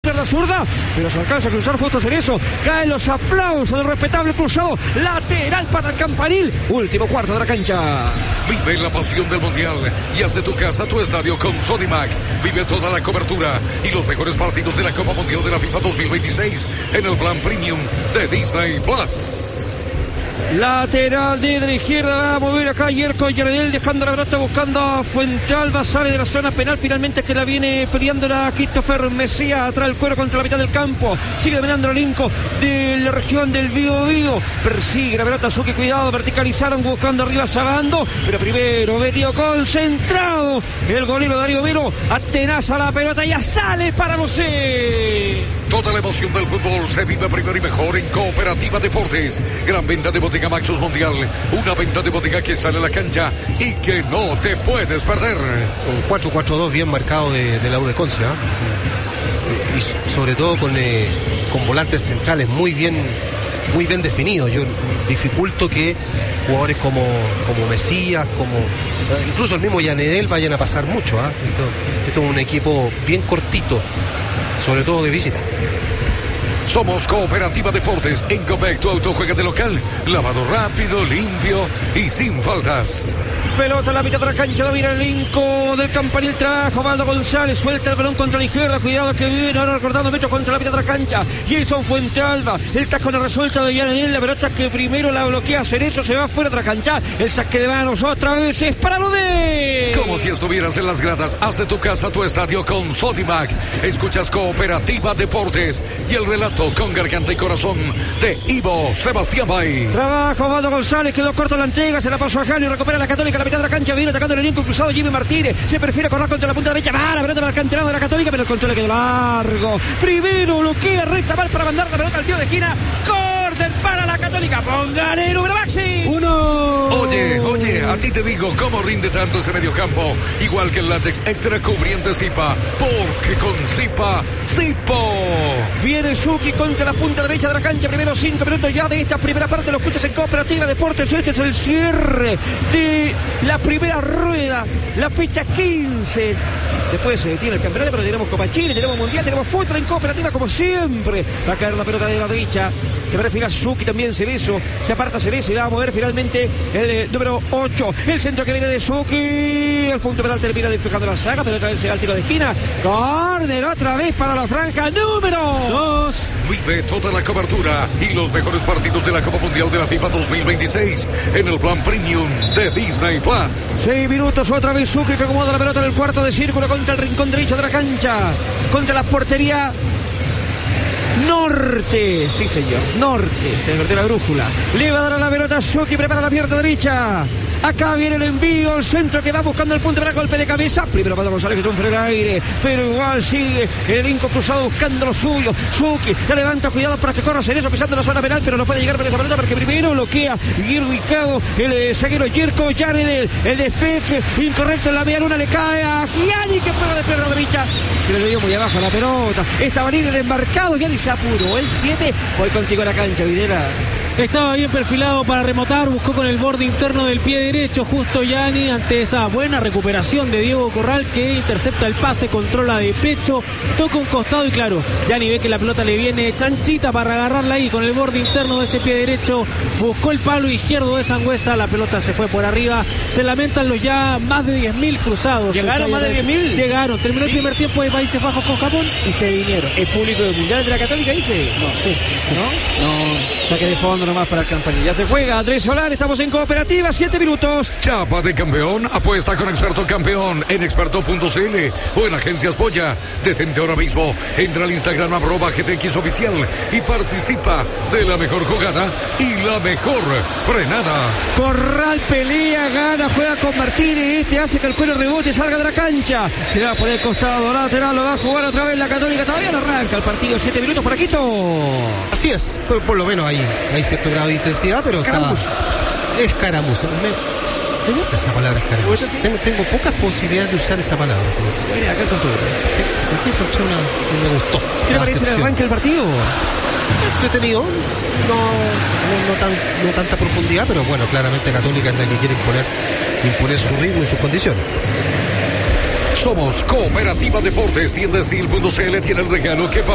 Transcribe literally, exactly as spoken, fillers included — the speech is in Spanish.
la zurda, pero se alcanza a cruzar justo en eso. Caen los aplausos del respetable cruzado. Lateral para el Campanil. Último cuarto de la cancha. Vive la pasión del Mundial y haz de tu casa tu estadio con Sodimac. Vive toda la cobertura y los mejores partidos de la Copa Mundial de la FIFA dos mil veintiséis en el plan Premium de Disney Plus. Lateral de la izquierda, va a mover acá Yerko Yaredel, dejando la pelota, buscando a Fuentealba, sale de la zona penal, finalmente que la viene peleando la Christopher Mesías, atrás el cuero contra la mitad del campo, sigue dominando el elenco de la región del Bío Bío, persigue la pelota, Suki, cuidado, verticalizaron buscando arriba Sabando, pero primero metido concentrado, el golero Darío Vero, atenaza la pelota, ya sale para Mosé. Toda la emoción del fútbol se vive primero y mejor en Cooperativa Deportes. Gran venta de Bodega Maxus Mundial. Una venta de bodega que sale a la cancha y que no te puedes perder. Un cuatro cuatro dos bien marcado de, de la U de Conce, ¿eh? Y sobre todo con, eh, con volantes centrales muy bien, muy bien definidos. Yo dificulto que jugadores como, como Mesías, como incluso el mismo Yanedel vayan a pasar mucho, ¿eh? Esto, esto es un equipo bien cortito, sobre todo de visita. Somos Cooperativa Deportes. En Copec tu auto juega de local. Lavado rápido, limpio y sin faltas. Pelota en la mitad de la cancha, domina el elenco del Campanil, trajo Valdo González, suelta el balón contra la izquierda, cuidado que viene ahora recordando metros contra la mitad de la cancha. Jason Fuentealba, el taco no resuelta de Yanedel, la pelota que primero la bloquea Cerezo, se va fuera de la cancha, el saque de manos otra vez es para lo de... Como si estuvieras en las gradas, haz de tu casa tu estadio con Sodimac. Escuchas Cooperativa Deportes y el relato con garganta y corazón de Ivo Sebastián Bay. Trabaja Valdo González, quedó corto la entrega, se la pasó a Jani, recupera la Católica, la mitad de la cancha, viene atacando el elenco cruzado Jimmy Martínez, se prefiere correr contra la punta derecha, va la pelota para el canterano de la Católica, pero el control le quedó largo, primero bloquea, recta mal para mandar la pelota al tiro de esquina, córner para la Católica, póngale número Maxi, uno. Oye, oye, a ti te digo cómo rinde tanto ese mediocampo, igual que el látex extra cubriente Zipa, porque con Zipa, Zipo. Viene Suki contra la punta derecha de la cancha, primero cinco minutos ya de esta primera parte, lo escuchas en Cooperativa Deportes, este es el cierre de la primera rueda, la fecha quince. Después se detiene el campeonato, pero tenemos Copa Chile, tenemos Mundial, tenemos fútbol en Cooperativa como siempre. Va a caer la pelota de la derecha, que prefiere Suki, también Cerezo, se aparta Cerezo y va a mover finalmente el eh, número ocho, el centro que viene de Suki, el punto penal termina despejando la saga, pero otra vez se va al tiro de esquina, córner otra vez para la franja número dos. Vive toda la cobertura y los mejores partidos de la Copa Mundial de la FIFA dos mil veintiséis en el plan Premium de Disney Plus. Seis minutos, otra vez Suki que acomoda la pelota en el cuarto de círculo contra el rincón derecho de la cancha, contra la portería norte, sí señor, norte, se perdió la brújula, le va a dar a la pelota Suki, prepara la pierna derecha, acá viene el envío, el centro que va buscando el punto para el golpe de cabeza, primero Pablo González que triunfa en el aire, pero igual sigue el elenco cruzado buscando lo suyo, Suki, la levanta, cuidado para que corra Cerezo pisando la zona penal, pero no puede llegar por esa pelota porque primero bloquea y ubicado el eh, zaguero Yerko Yaredel, el despeje incorrecto en la media luna, le cae a Gianni que pega de pierna derecha, pero le dio muy abajo la pelota, estaba libre el embarcado, Gianni se apuró, el siete, voy contigo a la cancha, Videla. Estaba bien perfilado para remotar, buscó con el borde interno del pie derecho justo Yanni ante esa buena recuperación de Diego Corral que intercepta el pase, controla de pecho, toca un costado y claro, Yanni ve que la pelota le viene chanchita para agarrarla ahí con el borde interno de ese pie derecho, buscó el palo izquierdo de Sangüesa, la pelota se fue por arriba, se lamentan los ya más de diez mil cruzados. ¿Llegaron más de diez mil? Llegaron, terminó sí. El primer tiempo de Países Bajos con Japón y se vinieron. ¿Es público del Mundial de la Católica, dice? No, sí, sí. ¿No? No, saque de fondo nomás para el Campanil. Ya se juega Andrés Solar, estamos en Cooperativa, siete minutos. Chapa de campeón, apuesta con Experto Campeón en experto punto c l o en Agencias Boya. Detente ahora mismo, entra al Instagram arroba G T X oficial y participa de la mejor jugada y la mejor frenada. Corral pelea, gana, juega con Martínez, este hace que el cuero rebote salga de la cancha. Se va por el costado lateral, lo va a jugar otra vez la Católica, todavía no arranca el partido, siete minutos por Aquito. Así es, por, por lo menos hay, hay cierto grado de intensidad, pero Caramuz. está escaramuza. Me, me gusta esa palabra escaramuza. Tengo, tengo pocas posibilidades de usar esa palabra. Mira, acá el control. Sí, aquí encontré una que me gustó. ¿Qué le parece el arranque del partido? Entretenido, no, no, no, tan, no tanta profundidad, pero bueno, claramente Católica es la que quiere imponer, imponer su ritmo y sus condiciones. Somos Cooperativa Deportes, tienda steel punto c l tiene el regalo que